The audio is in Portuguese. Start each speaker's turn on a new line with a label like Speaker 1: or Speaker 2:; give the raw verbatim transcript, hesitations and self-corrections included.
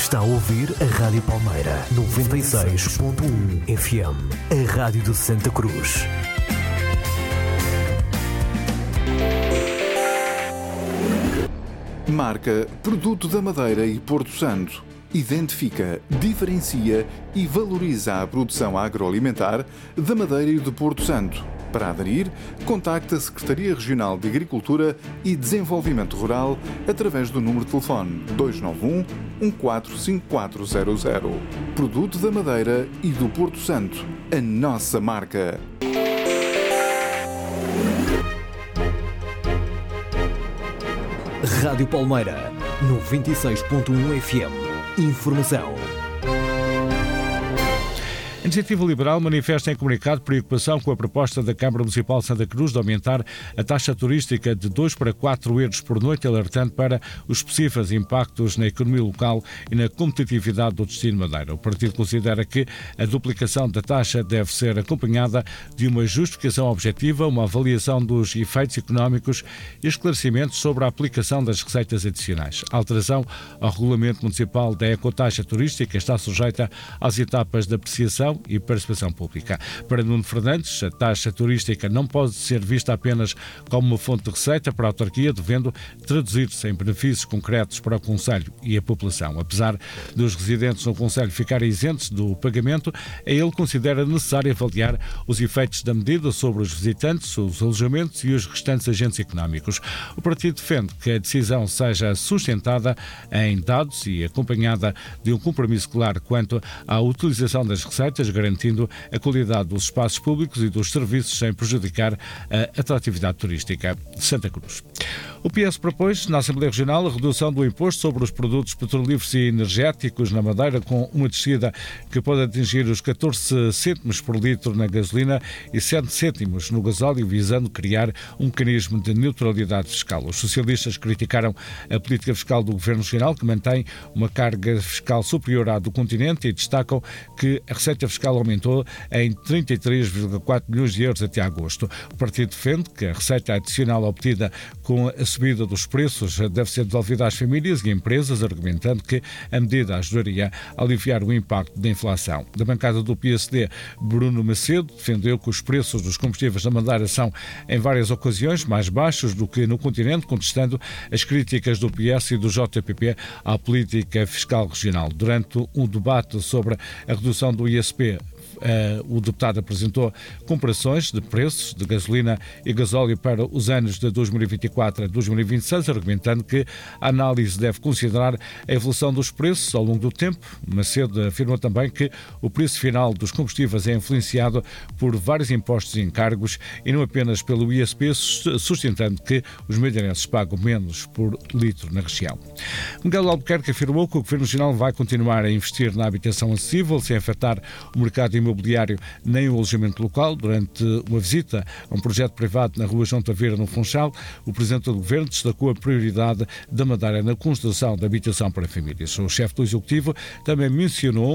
Speaker 1: Está a ouvir a Rádio Palmeira, noventa e seis ponto um F M, a Rádio de Santa Cruz.
Speaker 2: Marca Produto da Madeira e Porto Santo. Identifica, diferencia e valoriza a produção agroalimentar da Madeira e de Porto Santo. Para aderir, contacte a Secretaria Regional de Agricultura e Desenvolvimento Rural através do número de telefone dois nove um, um quatro cinco quatro zero zero. Produto da Madeira e do Porto Santo. A nossa marca.
Speaker 1: Rádio Palmeira, noventa e seis ponto um F M. Informação.
Speaker 3: A Iniciativa Liberal manifesta em comunicado preocupação com a proposta da Câmara Municipal de Santa Cruz de aumentar a taxa turística de dois para quatro euros por noite, alertando para os possíveis impactos na economia local e na competitividade do destino Madeira. O partido considera que a duplicação da taxa deve ser acompanhada de uma justificação objetiva, uma avaliação dos efeitos económicos e esclarecimentos sobre a aplicação das receitas adicionais. A alteração ao Regulamento Municipal da Ecotaxa Turística está sujeita às etapas de apreciação e participação pública. Para Nuno Fernandes, a taxa turística não pode ser vista apenas como uma fonte de receita para a autarquia, devendo traduzir-se em benefícios concretos para o Concelho e a população. Apesar dos residentes no Concelho ficarem isentos do pagamento, ele considera necessário avaliar os efeitos da medida sobre os visitantes, os alojamentos e os restantes agentes económicos. O partido defende que a decisão seja sustentada em dados e acompanhada de um compromisso claro quanto à utilização das receitas, garantindo a qualidade dos espaços públicos e dos serviços sem prejudicar a atratividade turística de Santa Cruz. O P S propôs na Assembleia Regional a redução do imposto sobre os produtos petrolíferos e energéticos na Madeira, com uma descida que pode atingir os catorze cêntimos por litro na gasolina e sete cêntimos no gasóleo, visando criar um mecanismo de neutralidade fiscal. Os socialistas criticaram a política fiscal do Governo Regional, que mantém uma carga fiscal superior à do continente, e destacam que a receita fiscal aumentou em trinta e três vírgula quatro milhões de euros até agosto. O partido defende que a receita adicional obtida com a subida dos preços deve ser devolvida às famílias e empresas, argumentando que a medida ajudaria a aliviar o impacto da inflação. Da bancada do P S D, Bruno Macedo defendeu que os preços dos combustíveis na Madeira são, em várias ocasiões, mais baixos do que no continente, contestando as críticas do P S e do J P P à política fiscal regional. Durante um debate sobre a redução do I S P, Uh, o deputado apresentou comparações de preços de gasolina e gasóleo para os anos de dois mil e vinte e quatro a dois mil e vinte e seis, argumentando que a análise deve considerar a evolução dos preços ao longo do tempo. Macedo afirmou também que o preço final dos combustíveis é influenciado por vários impostos e encargos e não apenas pelo I S P, sustentando que os madeirenses pagam menos por litro na região. Miguel Albuquerque afirmou que o Governo Regional vai continuar a investir na habitação acessível, sem afetar o mercado imobiliário imobiliário nem o alojamento local. Durante uma visita a um projeto privado na rua João Taveira, no Funchal, o Presidente do Governo destacou a prioridade da Madeira na construção de habitação para famílias. O chefe do Executivo também mencionou